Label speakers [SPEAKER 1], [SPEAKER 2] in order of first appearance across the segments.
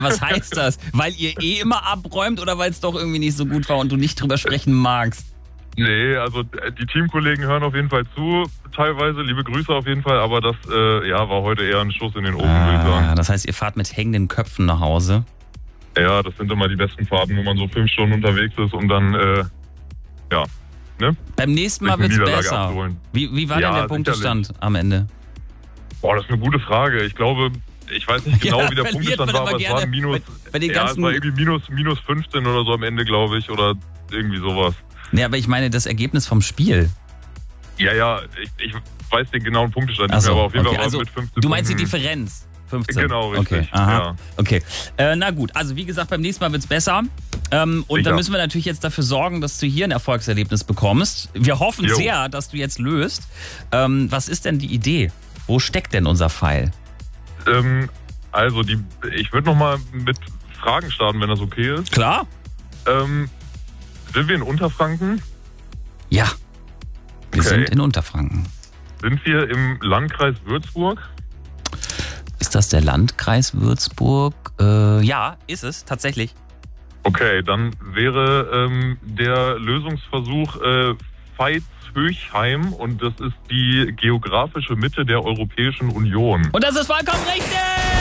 [SPEAKER 1] Was heißt das? Weil ihr immer abräumt oder weil es doch irgendwie nicht so gut war und du nicht drüber sprechen magst?
[SPEAKER 2] Nee, also die Teamkollegen hören auf jeden Fall zu, teilweise. Liebe Grüße auf jeden Fall, aber das war heute eher ein Schuss in den Ofen, würde ich sagen.
[SPEAKER 1] Das heißt, ihr fahrt mit hängenden Köpfen nach Hause?
[SPEAKER 2] Ja, das sind immer die besten Fahrten, wo man so 5 Stunden unterwegs ist und dann, ne?
[SPEAKER 1] Beim nächsten Mal wird's besser. Wie war denn der Punktestand am Ende?
[SPEAKER 2] Boah, das ist eine gute Frage. Ich glaube, ich weiß nicht genau, wie der Punktestand war, aber es war es war irgendwie minus 15 oder so am Ende, glaube ich, oder irgendwie sowas.
[SPEAKER 1] Nee, aber ich meine das Ergebnis vom Spiel.
[SPEAKER 2] Ja, ich weiß den genauen Punktestand nicht mehr, aber auf jeden Fall war es mit 15
[SPEAKER 1] Du meinst
[SPEAKER 2] Punkten.
[SPEAKER 1] die Differenz? 15.
[SPEAKER 2] Genau, richtig.
[SPEAKER 1] Okay, aha.
[SPEAKER 2] Ja.
[SPEAKER 1] Okay. Na gut, also wie gesagt, beim nächsten Mal wird's besser. Und dann müssen wir natürlich jetzt dafür sorgen, dass du hier ein Erfolgserlebnis bekommst. Wir hoffen sehr, dass du jetzt löst. Was ist denn die Idee? Wo steckt denn unser Pfeil?
[SPEAKER 2] Also, ich würde nochmal mit Fragen starten, wenn das okay ist.
[SPEAKER 1] Klar.
[SPEAKER 2] Sind wir in Unterfranken?
[SPEAKER 1] Ja, wir sind in Unterfranken.
[SPEAKER 2] Sind wir im Landkreis Würzburg?
[SPEAKER 1] Ist das der Landkreis Würzburg? Ja, ist es, tatsächlich.
[SPEAKER 2] Okay, dann wäre der Lösungsversuch Veitshöchheim und das ist die geografische Mitte der Europäischen Union.
[SPEAKER 1] Und das ist vollkommen richtig!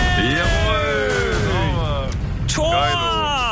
[SPEAKER 2] Jawohl!
[SPEAKER 1] Tor!
[SPEAKER 2] Geilo.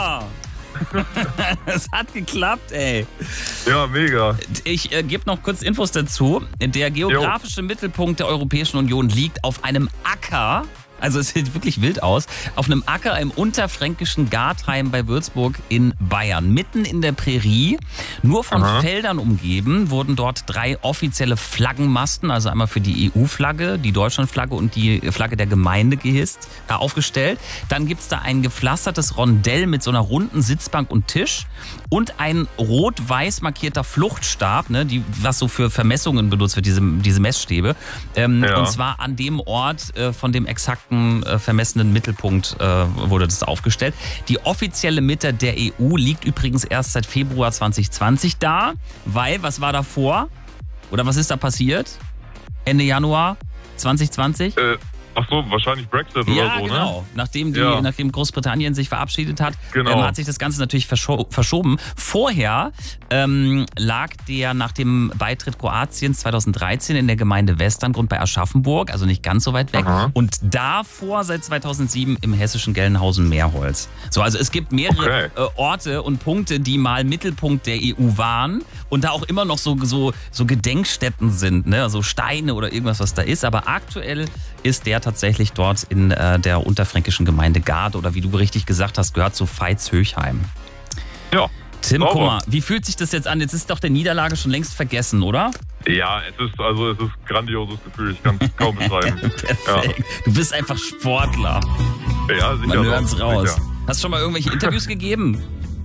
[SPEAKER 1] Es hat geklappt, ey.
[SPEAKER 2] Ja, mega.
[SPEAKER 1] Ich gebe noch kurz Infos dazu. Der geografische Mittelpunkt der Europäischen Union liegt auf einem Acker. Also es sieht wirklich wild aus. Auf einem Acker im unterfränkischen Gartheim bei Würzburg in Bayern. Mitten in der Prärie, nur von Feldern umgeben, wurden dort 3 offizielle Flaggenmasten, also einmal für die EU-Flagge, die Deutschlandflagge und die Flagge der Gemeinde aufgestellt. Dann gibt's da ein gepflastertes Rondell mit so einer runden Sitzbank und Tisch und ein rot-weiß markierter Fluchtstab, ne, was so für Vermessungen benutzt wird, diese Messstäbe. Und zwar an dem Ort von dem exakten vermessenen Mittelpunkt wurde das aufgestellt. Die offizielle Mitte der EU liegt übrigens erst seit Februar 2020 da, weil, was war davor? Oder was ist da passiert? Ende Januar 2020?
[SPEAKER 2] Ach so, wahrscheinlich Brexit oder so,
[SPEAKER 1] genau.
[SPEAKER 2] Ne?
[SPEAKER 1] Nachdem Großbritannien sich verabschiedet hat,
[SPEAKER 2] genau.
[SPEAKER 1] Hat sich das Ganze natürlich verschoben. Vorher lag der nach dem Beitritt Kroatiens 2013 in der Gemeinde Westerngrund bei Aschaffenburg, also nicht ganz so weit weg. Und davor seit 2007 im hessischen Gelnhausen-Meerholz. So, also es gibt mehrere Orte und Punkte, die mal Mittelpunkt der EU waren und da auch immer noch so Gedenkstätten sind, ne? Also Steine oder irgendwas, was da ist. Aber aktuell ist der tatsächlich dort in der unterfränkischen Gemeinde Gard oder wie du richtig gesagt hast, gehört zu Veitshöchheim.
[SPEAKER 2] Ja.
[SPEAKER 1] Tim, guck mal, wie fühlt sich das jetzt an? Jetzt ist doch der Niederlage schon längst vergessen, oder?
[SPEAKER 2] Ja, es ist ein grandioses Gefühl. Ich kann es kaum beschreiben.
[SPEAKER 1] Perfekt. Ja. Du bist einfach Sportler.
[SPEAKER 2] Ja, sicher.
[SPEAKER 1] Man hört's raus.
[SPEAKER 2] Sicher.
[SPEAKER 1] Hast du schon mal irgendwelche Interviews gegeben?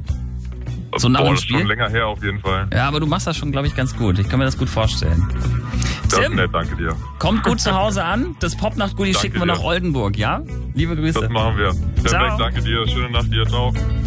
[SPEAKER 1] So nach dem Spiel?
[SPEAKER 2] Das ist schon länger her auf jeden Fall.
[SPEAKER 1] Ja, aber du machst das schon, glaube ich, ganz gut. Ich kann mir das gut vorstellen.
[SPEAKER 2] Das
[SPEAKER 1] Tim,
[SPEAKER 2] ist nett, danke dir.
[SPEAKER 1] Kommt gut zu Hause an. Das Popnacht-Goodie schicken wir nach Oldenburg, ja? Liebe Grüße.
[SPEAKER 2] Das machen wir. Perfekt, danke dir. Schöne Nacht dir. Ciao.